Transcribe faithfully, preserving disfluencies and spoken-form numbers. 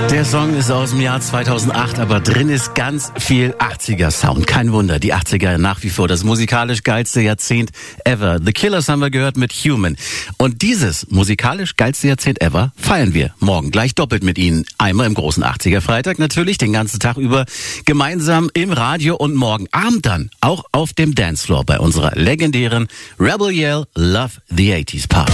Der Song ist aus dem Jahr zweitausendacht, aber drin ist ganz viel achtziger-Sound. Kein Wunder, die achtziger nach wie vor das musikalisch geilste Jahrzehnt ever. The Killers haben wir gehört mit Human. Und dieses musikalisch geilste Jahrzehnt ever feiern wir morgen gleich doppelt mit Ihnen. Einmal im großen achtziger-Freitag natürlich, den ganzen Tag über gemeinsam im Radio und morgen Abend dann auch auf dem Dancefloor bei unserer legendären Rebel Yell Love the eighties Party.